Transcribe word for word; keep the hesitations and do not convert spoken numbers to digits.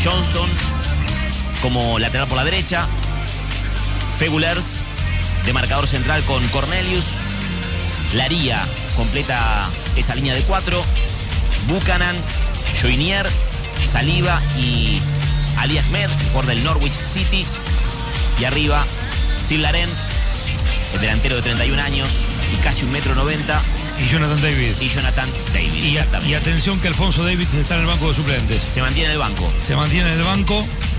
Johnston como lateral por la derecha. Fegulers de marcador central con Cornelius. Laría completa esa línea de cuatro. Buchanan, Joynier, Saliba y Ali Ahmed, por del Norwich City. Y arriba, Silaren, el delantero de treinta y un años y casi un metro noventa. Y Jonathan David. Y Jonathan David, y, y atención que Alfonso Davies está en el banco de suplentes. Se mantiene en el banco. Se mantiene en el banco.